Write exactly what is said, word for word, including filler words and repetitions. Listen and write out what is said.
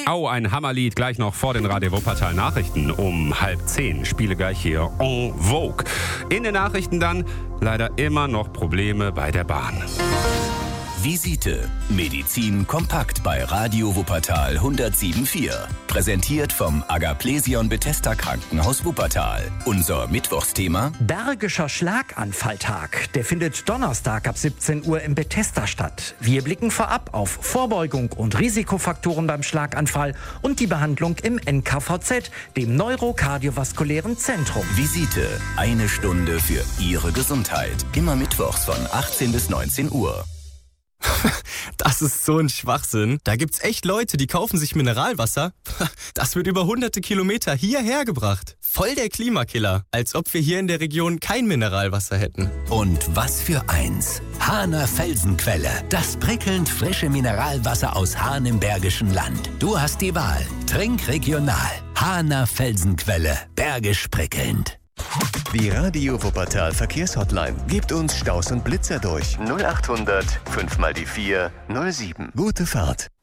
Au, ein Hammerlied gleich noch vor den Radio Wuppertal Nachrichten um halb zehn. Spiele gleich hier en vogue. In den Nachrichten dann leider immer noch Probleme bei der Bahn. Visite. Medizin kompakt bei Radio Wuppertal hundertsieben Komma vier. Präsentiert vom Agaplesion Bethesda Krankenhaus Wuppertal. Unser Mittwochsthema: Bergischer Schlaganfalltag. Der findet Donnerstag ab siebzehn Uhr im Bethesda statt. Wir blicken vorab auf Vorbeugung und Risikofaktoren beim Schlaganfall und die Behandlung im N K V Z, dem Neurokardiovaskulären Zentrum. Visite. Eine Stunde für Ihre Gesundheit. Immer mittwochs von achtzehn bis neunzehn Uhr. Das ist so ein Schwachsinn. Da gibt's echt Leute, die kaufen sich Mineralwasser. Das wird über hunderte Kilometer hierher gebracht. Voll der Klimakiller. Als ob wir hier in der Region kein Mineralwasser hätten. Und was für eins. Hahner Felsenquelle. Das prickelnd frische Mineralwasser aus Hahn im Bergischen Land. Du hast die Wahl. Trink regional. Hahner Felsenquelle. Bergisch prickelnd. Die Radio Wuppertal Verkehrshotline. Gebt uns Staus und Blitzer durch. null acht hundert fünf mal die vier null sieben. Gute Fahrt.